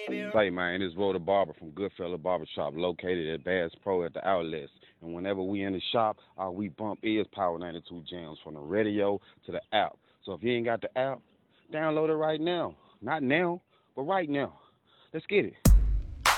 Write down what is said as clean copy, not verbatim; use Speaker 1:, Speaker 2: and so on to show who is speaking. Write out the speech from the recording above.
Speaker 1: Say, man, it's Rhoda Barber from Goodfella Barbershop, located at Bass Pro at the outlets. And whenever we in the shop, all we bump is Power 92 jams from the radio to the app. So if you ain't got the app, download it right now. Not now, but right now. Let's get it.